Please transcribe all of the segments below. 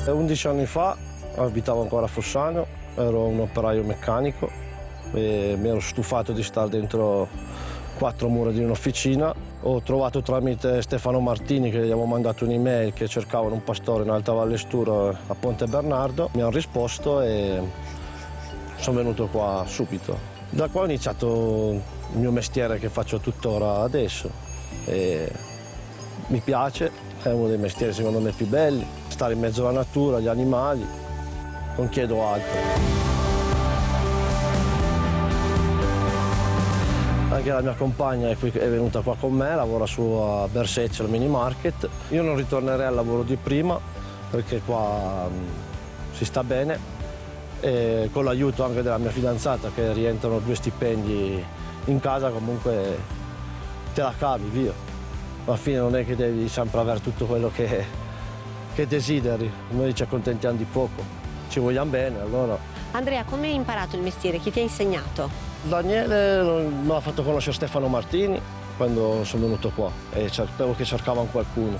11 anni fa abitavo ancora a Fossano, ero un operaio meccanico e mi ero stufato di stare dentro 4 mura di un'officina. Ho trovato tramite Stefano Martini, che gli avevo mandato un'email che cercavano un pastore in Alta Valle Stura a Ponte Bernardo, mi hanno risposto e sono venuto qua subito. Da qua ho iniziato il mio mestiere che faccio tuttora adesso e mi piace, è uno dei mestieri secondo me più belli, stare in mezzo alla natura, agli animali, non chiedo altro. Anche la mia compagna è venuta qua con me, lavora su a Berseccio, al mini market. Io non ritornerei al lavoro di prima perché qua si sta bene e con l'aiuto anche della mia fidanzata, che rientrano 2 stipendi in casa, comunque te la cavi via. Alla fine non è che devi sempre avere tutto quello che desideri, noi ci accontentiamo di poco, ci vogliamo bene allora. Andrea, come hai imparato il mestiere? Chi ti ha insegnato? Daniele mi ha fatto conoscere Stefano Martini quando sono venuto qua e sapevo che cercavano qualcuno.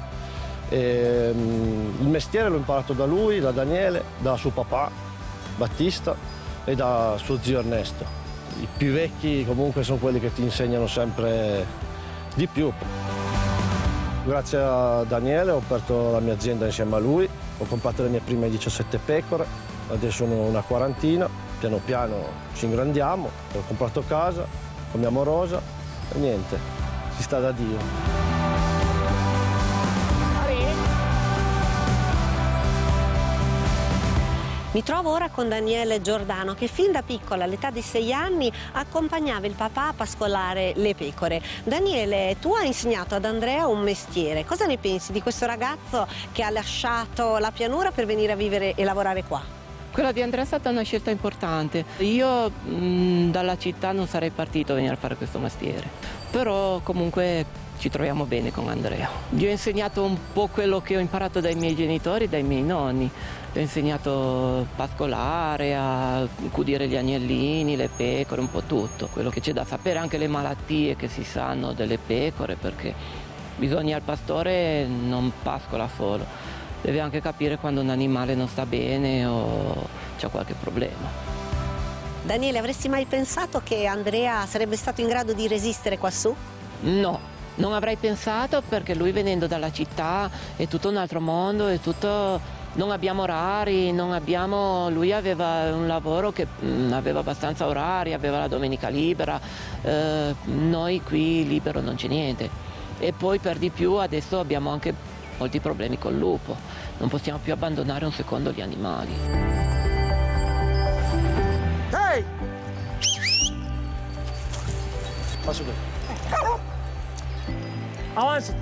Il mestiere l'ho imparato da lui, da Daniele, da suo papà Battista e da suo zio Ernesto. I più vecchi comunque sono quelli che ti insegnano sempre di più. Grazie a Daniele ho aperto la mia azienda insieme a lui, ho comprato le mie prime 17 pecore, adesso sono una quarantina. Piano piano ci ingrandiamo, ho comprato casa con mia morosa e niente, si sta da Dio. Mi trovo ora con Daniele Giordano, che fin da piccola, all'età di 6 anni, accompagnava il papà a pascolare le pecore. Daniele, tu hai insegnato ad Andrea un mestiere. Cosa ne pensi di questo ragazzo che ha lasciato la pianura per venire a vivere e lavorare qua? Quella di Andrea è stata una scelta importante. Io dalla città non sarei partito a venire a fare questo mestiere, però comunque ci troviamo bene con Andrea. Gli ho insegnato un po' quello che ho imparato dai miei genitori, dai miei nonni. Gli ho insegnato a pascolare, a cudire gli agnellini, le pecore, un po' tutto. Quello che c'è da sapere, anche le malattie che si sanno delle pecore, perché bisogna, il pastore non pascola solo. Deve anche capire quando un animale non sta bene o c'è qualche problema. Daniele, avresti mai pensato che Andrea sarebbe stato in grado di resistere quassù? No, non avrei pensato, perché lui, venendo dalla città, è tutto un altro mondo, è tutto... Non abbiamo orari, lui aveva un lavoro che aveva abbastanza orari, aveva la domenica libera, noi qui libero non c'è niente. E poi per di più adesso abbiamo anche molti problemi col lupo, non possiamo più abbandonare un secondo gli animali. Ehi! Passo qui. Avanza!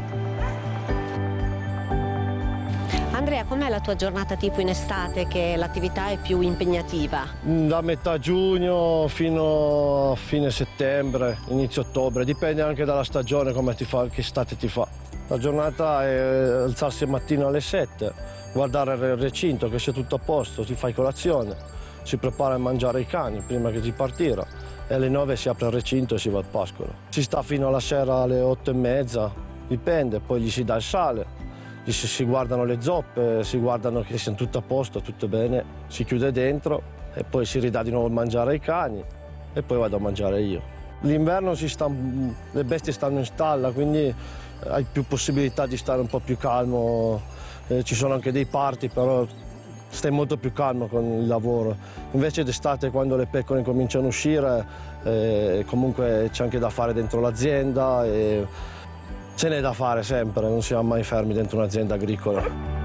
Andrea, com'è la tua giornata tipo in estate, che l'attività è più impegnativa? Da metà giugno fino a fine settembre, inizio ottobre, dipende anche dalla stagione, come ti fa, che estate ti fa. La giornata è alzarsi al mattino alle 7, guardare il recinto che sia tutto a posto, si fa colazione, si prepara a mangiare i cani prima che si partire e alle 9 si apre il recinto e si va al pascolo. Si sta fino alla sera alle 8:30, dipende, poi gli si dà il sale, gli si guardano le zoppe, si guardano che sia tutto a posto, tutto bene, si chiude dentro e poi si ridà di nuovo a mangiare ai cani e poi vado a mangiare io. L'inverno le bestie stanno in stalla, quindi hai più possibilità di stare un po' più calmo, ci sono anche dei party, però stai molto più calmo con il lavoro. Invece d'estate, quando le pecore cominciano a uscire, comunque c'è anche da fare dentro l'azienda e ce n'è da fare sempre, non siamo mai fermi dentro un'azienda agricola.